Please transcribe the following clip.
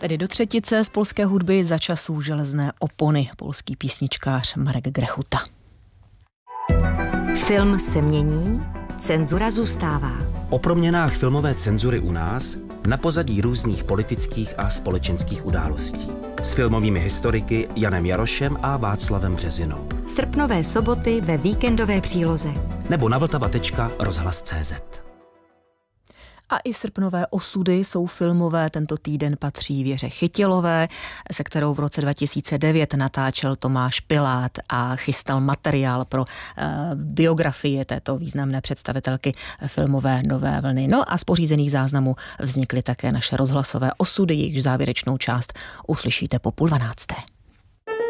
Tedy do třetice z polské hudby za časů železné opony polský písničkář Marek Grechuta. Film se mění, cenzura zůstává. O proměnách filmové cenzury u nás na pozadí různých politických a společenských událostí. S filmovými historiky Janem Jarošem a Václavem Březinou. Srpnové soboty ve víkendové příloze. Nebo na vltava.rozhlas.cz. A i srpnové osudy jsou filmové. Tento týden patří Věře Chytilové, se kterou v roce 2009 natáčel Tomáš Pilát a chystal materiál pro biografii této významné představitelky filmové nové vlny. No a z pořízených záznamů vznikly také naše rozhlasové osudy, jejichž závěrečnou část uslyšíte po 11:30.